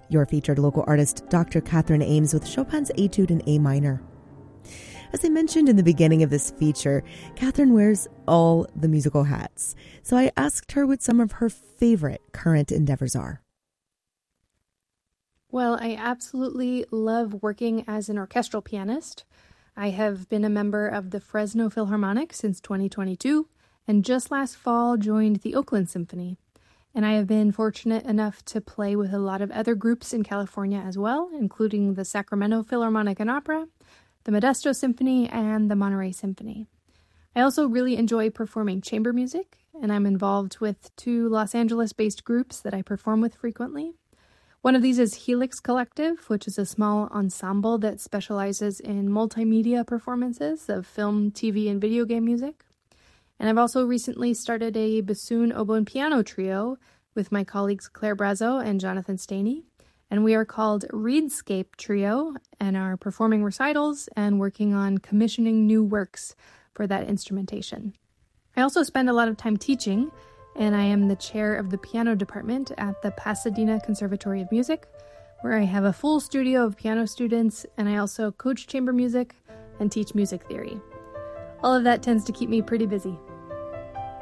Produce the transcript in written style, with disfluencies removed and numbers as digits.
Your featured local artist, Dr. Catherine Ames, with Chopin's Etude in A minor. As I mentioned in the beginning of this feature, Catherine wears all the musical hats. So I asked her what some of her favorite current endeavors are. Well, I absolutely love working as an orchestral pianist. I have been a member of the Fresno Philharmonic since 2022, and just last fall joined the Oakland Symphony. And I have been fortunate enough to play with a lot of other groups in California as well, including the Sacramento Philharmonic and Opera, the Modesto Symphony, and the Monterey Symphony. I also really enjoy performing chamber music, and I'm involved with 2 Los Angeles-based groups that I perform with frequently. One of these is Helix Collective, which is a small ensemble that specializes in multimedia performances of film, TV, and video game music. And I've also recently started a bassoon, oboe, and piano trio with my colleagues Claire Brazo and Jonathan Staney. And we are called Reedscape Trio and are performing recitals and working on commissioning new works for that instrumentation. I also spend a lot of time teaching, and I am the chair of the piano department at the Pasadena Conservatory of Music, where I have a full studio of piano students, and I also coach chamber music and teach music theory. All of that tends to keep me pretty busy.